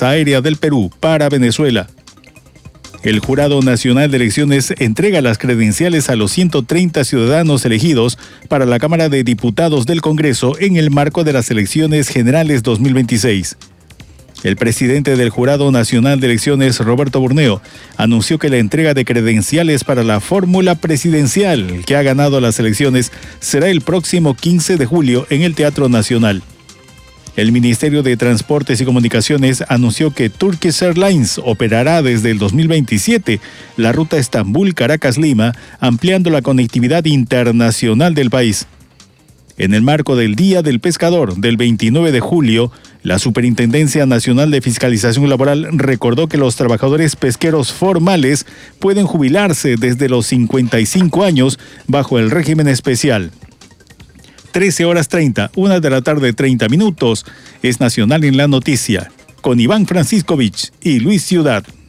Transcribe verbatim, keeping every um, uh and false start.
Fuerza Aérea del Perú para Venezuela. El Jurado Nacional de Elecciones entrega las credenciales a los ciento treinta ciudadanos elegidos para la Cámara de Diputados del Congreso en el marco de las elecciones generales dos mil veintiséis. El presidente del Jurado Nacional de Elecciones, Roberto Burneo, anunció que la entrega de credenciales para la fórmula presidencial que ha ganado las elecciones será el próximo quince de julio en el Teatro Nacional. El Ministerio de Transportes y Comunicaciones anunció que Turkish Airlines operará desde el dos mil veintisiete la ruta Estambul-Caracas-Lima, ampliando la conectividad internacional del país. En el marco del Día del Pescador del veintinueve de julio, la Superintendencia Nacional de Fiscalización Laboral recordó que los trabajadores pesqueros formales pueden jubilarse desde los cincuenta y cinco años bajo el régimen especial. trece horas treinta, una de la tarde, treinta minutos. Es Nacional en la Noticia, con Iván Franciscovich y Luis Ciudad.